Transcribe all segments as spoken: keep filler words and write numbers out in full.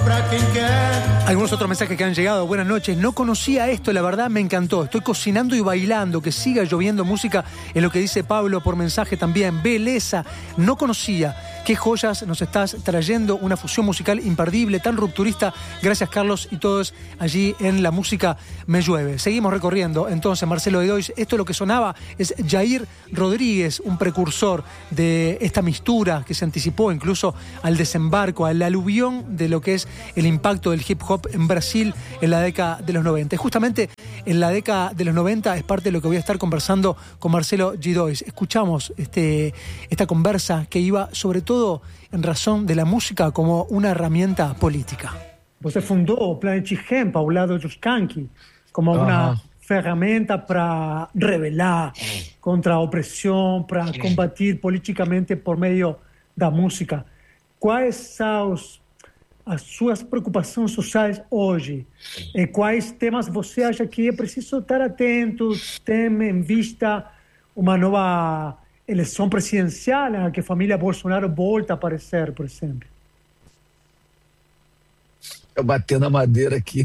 Algunos otros mensajes que han llegado. Buenas noches, no conocía esto, la verdad me encantó. Estoy cocinando y bailando, que siga lloviendo música, es lo que dice Pablo por mensaje también. Beleza, no conocía. Qué joyas nos estás trayendo, una fusión musical imperdible, tan rupturista. Gracias, Carlos, y todos allí en La Música Me Llueve. Seguimos recorriendo. Entonces, Marcelo Gidois, esto lo que sonaba es Jair Rodríguez, un precursor de esta mistura que se anticipó incluso al desembarco, al aluvión de lo que es el impacto del hip hop en Brasil en la década de los noventa. Y justamente en la década de los noventa es parte de lo que voy a estar conversando con Marcelo Gidois. Escuchamos este, esta conversa que iba sobre todo en razón de la música como una herramienta política. Você fundou o Planet Hemp ao lado dos Skank como uma uh-huh. ferramenta para rebelar contra a opressão, para combater politicamente por meio da música. Quais são os as suas preocupações sociais hoje? E quais temas você acha que é preciso estar atento, tendo em vista uma nova eleição presidencial em que a família Bolsonaro volta a aparecer, por exemplo? Eu batendo na madeira aqui.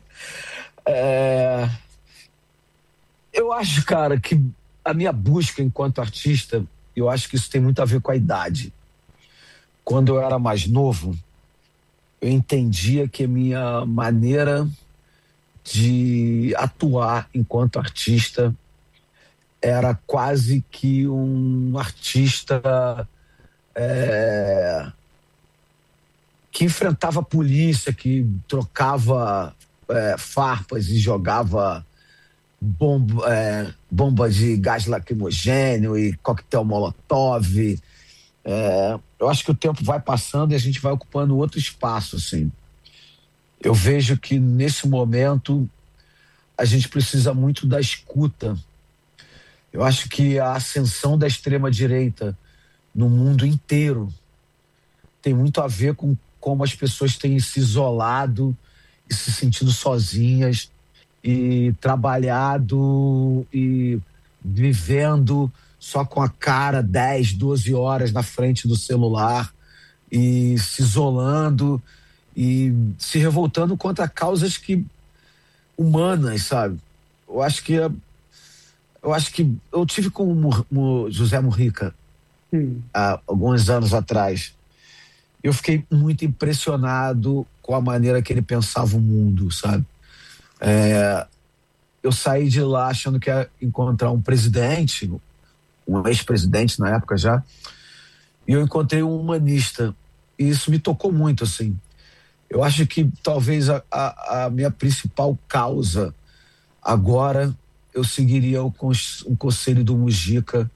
É... Eu acho, cara, que a minha busca enquanto artista, eu acho que isso tem muito a ver com a idade. Quando eu era mais novo, eu entendia que a minha maneira de atuar enquanto artista era quase que um artista é, que enfrentava a polícia, que trocava é, farpas e jogava bomba, é, bomba de gás lacrimogêneo e coquetel molotov. É, eu acho que o tempo vai passando e a gente vai ocupando outro espaço, assim. Eu vejo que nesse momento a gente precisa muito da escuta. Eu acho que a ascensão da extrema-direita no mundo inteiro tem muito a ver com como as pessoas têm se isolado e se sentindo sozinhas e trabalhado e vivendo só com a cara dez, doze horas na frente do celular e se isolando e se revoltando contra causas que humanas, sabe? Eu acho que eu acho que eu tive com o José Mujica hum. há alguns anos atrás. Eu fiquei muito impressionado com a maneira que ele pensava o mundo, sabe? É, eu saí de lá achando que ia encontrar um presidente, um ex-presidente na época já, e eu encontrei um humanista, e isso me tocou muito, assim. Eu acho que talvez a, a, a minha principal causa agora, eu seguiria o, o conselho do Mujica.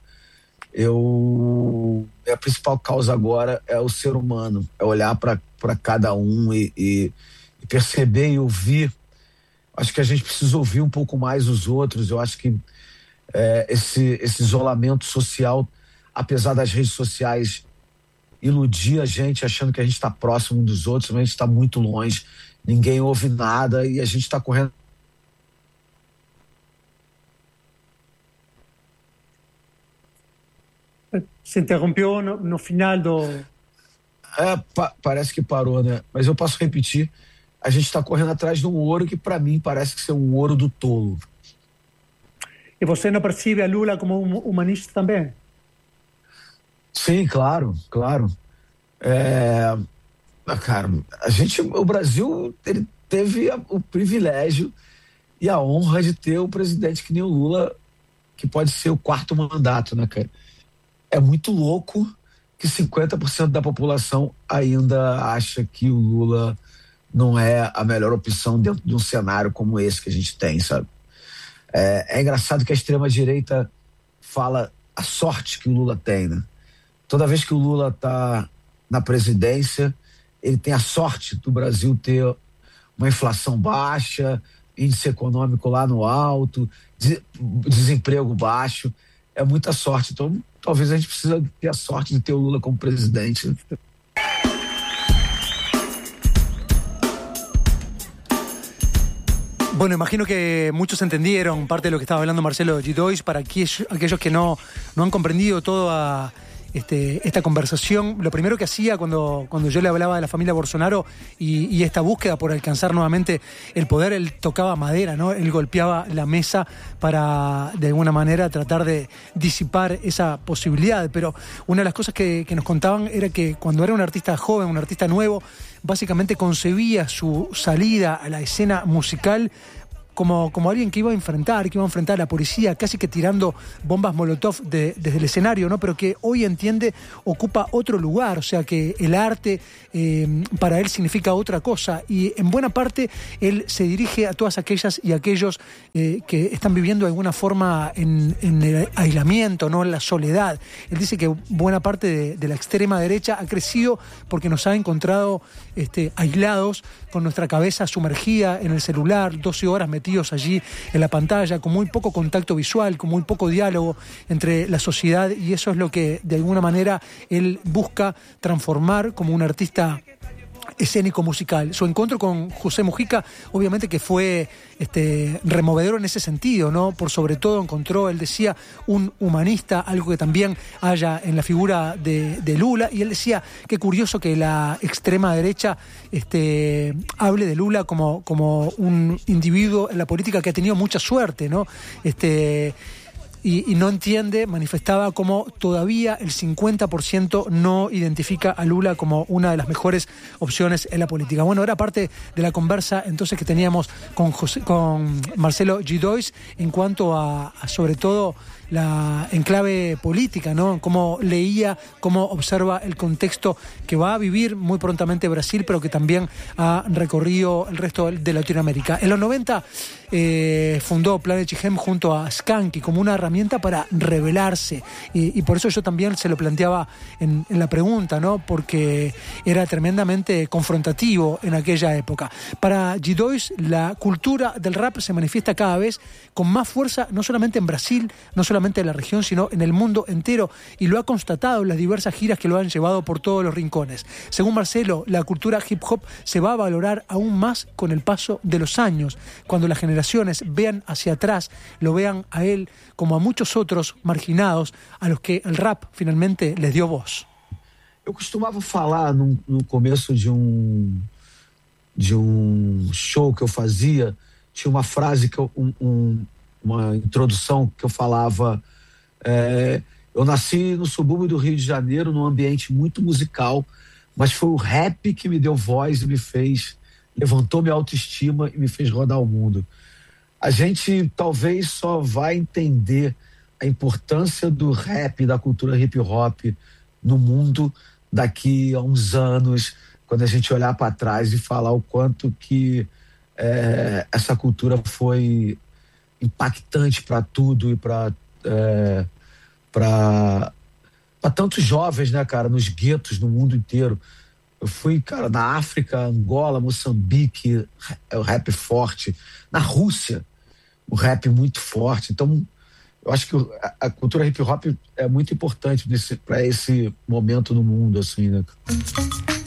Eu, a principal causa agora é o ser humano, é olhar para cada um e, e, e perceber e ouvir. Acho que a gente precisa ouvir um pouco mais os outros. Eu acho que É, esse, esse isolamento social, apesar das redes sociais iludir a gente achando que a gente está próximo dos outros, mas a gente está muito longe, ninguém ouve nada e a gente está correndo. Se interrompeu no, no final do... É, pa, parece que parou, né? Mas eu posso repetir, a gente está correndo atrás de um ouro que para mim parece que ser um ouro do tolo. E você não percebe a Lula como um humanista também? Sim, claro, claro. É, cara, a gente, o Brasil, ele teve a, o privilégio e a honra de ter o presidente que nem o Lula, que pode ser o quarto mandato, né, cara? É muito louco que cinquenta por cento da população ainda acha que o Lula não é a melhor opção dentro de um cenário como esse que a gente tem, sabe? É, é engraçado que a extrema-direita fala a sorte que o Lula tem, né? Toda vez que o Lula está na presidência, ele tem a sorte do Brasil ter uma inflação baixa, índice econômico lá no alto, desemprego baixo. É muita sorte. Então, talvez a gente precise ter a sorte de ter o Lula como presidente. Bueno, imagino que muchos entendieron parte de lo que estaba hablando Marcelo Gidois. Para aquellos que no, no han comprendido toda este, esta conversación. Lo primero que hacía cuando, cuando yo le hablaba de la familia Bolsonaro y, y esta búsqueda por alcanzar nuevamente el poder, él tocaba madera, ¿no? Él golpeaba la mesa para, de alguna manera, tratar de disipar esa posibilidad. Pero una de las cosas que, que nos contaban era que cuando era un artista joven, un artista nuevo, básicamente concebía su salida a la escena musical Como, como alguien que iba a enfrentar, que iba a enfrentar a la policía, casi que tirando bombas molotov de, desde el escenario, ¿no? Pero que hoy entiende, ocupa otro lugar, o sea que el arte eh, para él significa otra cosa, y en buena parte él se dirige a todas aquellas y aquellos eh, que están viviendo de alguna forma en, en el aislamiento, ¿no? En la soledad. Él dice que buena parte de, de la extrema derecha ha crecido porque nos ha encontrado este, aislados, con nuestra cabeza sumergida en el celular, doce horas metidos allí en la pantalla, con muy poco contacto visual, con muy poco diálogo entre la sociedad, y eso es lo que de alguna manera él busca transformar como un artista escénico musical. Su encuentro con José Mujica, obviamente que fue este, removedor en ese sentido, ¿no? Por sobre todo encontró, él decía, un humanista, algo que también haya en la figura de, de Lula, y él decía, qué curioso que la extrema derecha este, hable de Lula como, como un individuo en la política que ha tenido mucha suerte, ¿no? Este... Y, y no entiende, manifestaba como todavía el cincuenta por ciento no identifica a Lula como una de las mejores opciones en la política. Bueno, era parte de la conversa entonces que teníamos con, José, con Marcelo Gidois en cuanto a, a sobre todo la enclave política, ¿no? Cómo leía, cómo observa el contexto que va a vivir muy prontamente Brasil, pero que también ha recorrido el resto de Latinoamérica. En los noventa eh, fundó Planet Chihem junto a Skanky como una herramienta para rebelarse, y, y por eso yo también se lo planteaba en, en la pregunta, ¿no? Porque era tremendamente confrontativo en aquella época. Para Gidois, la cultura del rap se manifiesta cada vez con más fuerza, no solamente en Brasil, no solamente en la región, sino en el mundo entero, y lo ha constatado en las diversas giras que lo han llevado por todos los rincones. Según Marcelo, la cultura hip hop se va a valorar aún más con el paso de los años, cuando las generaciones vean hacia atrás, lo vean a él como a muchos otros marginados a los que el rap finalmente les dio voz. Eu costumava falar no, no começo de um de um show que eu fazia, tinha uma frase que eu, um, um uma introdução que eu falava, é, eu nasci no subúrbio do Rio de Janeiro, num ambiente muito musical, mas foi o rap que me deu voz e me fez, levantou minha autoestima e me fez rodar o mundo. A gente talvez só vai entender a importância do rap, da cultura hip hop no mundo daqui a uns anos, quando a gente olhar para trás e falar o quanto que é, essa cultura foi impactante para tudo e para é, para para tantos jovens, né, cara, nos guetos no mundo inteiro. Eu fui, cara, na África, Angola, Moçambique, o rap forte. Na Rússia, o rap muito forte. Então, eu acho que a, a cultura hip hop é muito importante para esse momento no mundo, assim, né?